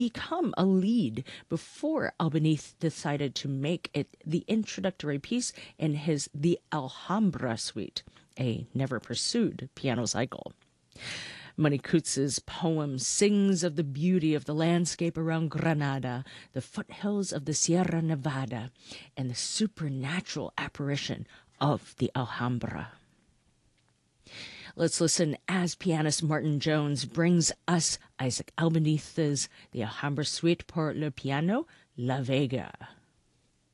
become a lead before Albanese decided to make it the introductory piece in his The Alhambra Suite, a never pursued piano cycle. Manicutz's poem sings of the beauty of the landscape around Granada, the foothills of the Sierra Nevada, and the supernatural apparition of the Alhambra. Let's listen as pianist Martin Jones brings us Isaac Albanese's The Alhambra Suite pour le piano, La Vega.